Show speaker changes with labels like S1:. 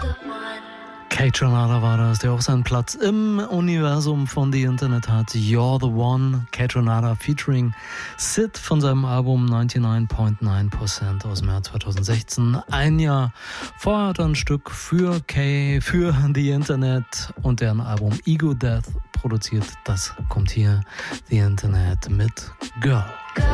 S1: Kate Renata war das, der auch seinen Platz im Universum von The Internet hat. You're the One, Kate Renata featuring Sid von seinem Album 99.9% aus dem Jahr 2016. Ein Jahr vorher hat er ein Stück für The Internet und deren Album Ego Death produziert. Das kommt hier, The Internet mit Girl.